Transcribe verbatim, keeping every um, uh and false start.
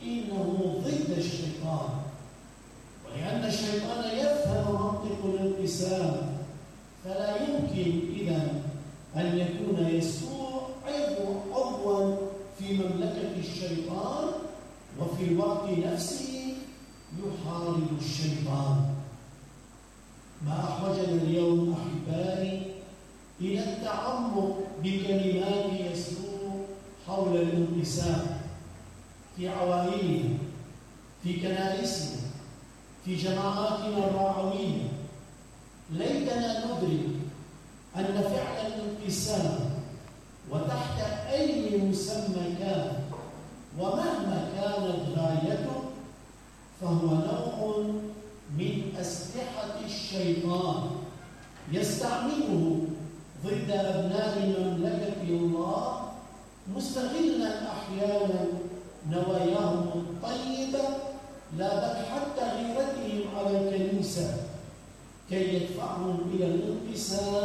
إنه ضد الشيطان، ولأن الشيطان يفهم منطق الانقسام، فلا يمكن إذن أن يكون يسوع عضوا في مملكة الشيطان وفي الوقت نفسه يحارب الشيطان. ما أحوجنا اليوم أحبائي إلى التعمق بكلمات يسوع حول الانقسام في عوائلنا، في كنائسنا، في جماعاتنا الرعوية. ليتنا ندرك أن فعل الانقسام وتحت أي مسمى كان ومهما كانت غايته فهو نوع من أسلحة الشيطان يستعمله ضد أبناء مملكة الله، مستغلا أحيانا نواياهم الطيبة لا بل حتى غيرتهم على الكنيسة كي يدفعهم إلى الانقسام